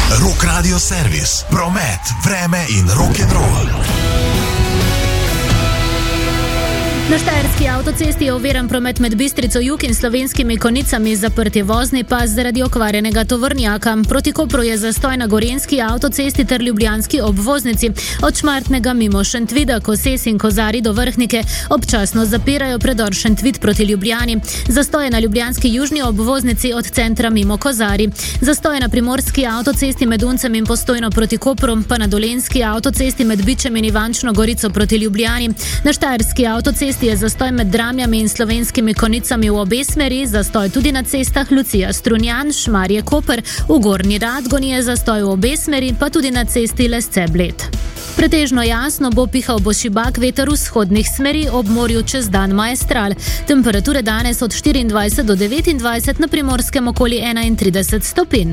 Rock Radio Servis, promet, vreme in rock'n'roll. Na štajerski avtocesti je overen promet med Bistrico jug in Slovenskimi Konjicami, zaprt je vozni pas zaradi okvarjenega tovornjaka. Proti Kopru je zastoj na Gorenjski avtocesti ter ljubljanski obvoznici. Od Šmartnega mimo Šentvida, Koses in Kozari do Vrhnike občasno zapirajo predor Šentvid proti Ljubljani. Zastoje na ljubljanski južni obvoznici od centra mimo Kozari. Zastoje na primorski avtocesti med Uncem in Postojno proti Kopru, pa na dolenjski avtocesti med Bičem in Ivančno Gorico proti Ljubljani. Na štajerski avtocesti je zastoj med Dramljami in Slovenskimi Konjicami v obe smeri, zastoj tudi na cestah Lucija Strunjan, Šmarje Koper, v Gornji Radgoni je zastoj v obe smeri, pa tudi na cesti Lesce Bled. Pretežno jasno bo pihal šibak veter vzhodnih smeri, ob morju čez dan maestral. Temperature danes od 24 do 29, na Primorskem okoli 31 stopinj.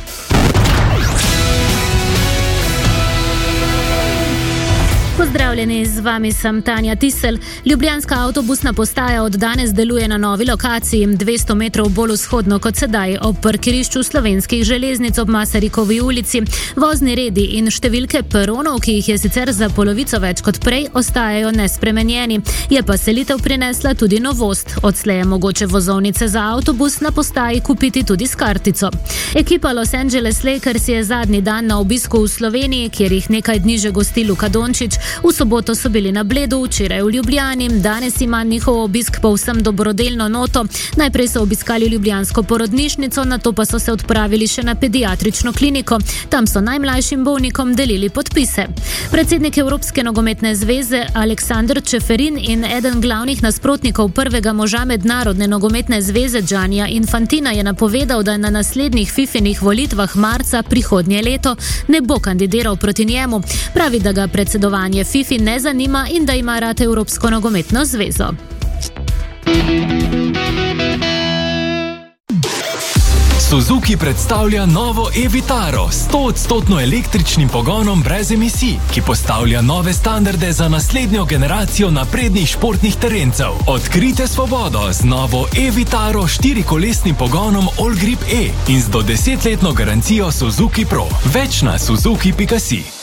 Pozdravljeni, z vami sem Tanja Tisel. Ljubljanska avtobusna postaja od danes deluje na novi lokaciji, 200 metrov bolj vzhodno kot sedaj, ob parkirišču Slovenskih železnic ob Masarikovi ulici. Vozni redi in številke peronov, ki jih je sicer za polovico več kot prej, ostajajo nespremenjeni. Je pa selitev prinesla tudi novost. Odslej je mogoče vozovnice za avtobus na postaji kupiti tudi s kartico. Ekipa Los Angeles Lakers je zadnji dan na obisku v Sloveniji, kjer jih nekaj dni že gosti Luka Dončić. V soboto so bili na Bledu, včeraj v Ljubljani, danes ima njihov obisk povsem dobrodelno noto. Najprej so obiskali ljubljansko porodnišnico, nato pa so se odpravili še na pediatrično kliniko. Tam so najmlajšim bolnikom delili podpise. Predsednik Evropske nogometne zveze Aleksandr Čeferin in eden glavnih nasprotnikov prvega moža Mednarodne nogometne zveze Giannija Infantina je napovedal, da na naslednjih FIFInih volitvah marca prihodnje leto ne bo kandidiral proti njemu. Pravi, da ga predsedovanje FIFI ne zanima in da ima rad Evropsko nogometno zvezo. Suzuki predstavlja novo e-Vitaro s 100% električnim pogonom brez emisij, ki postavlja nove standarde za naslednjo generacijo naprednih športnih terencev. Odkrite svobodo z novo e-Vitaro 4-kolesnim pogonom All Grip E in z do 10-letno garancijo Suzuki Pro. Več na suzuki.si.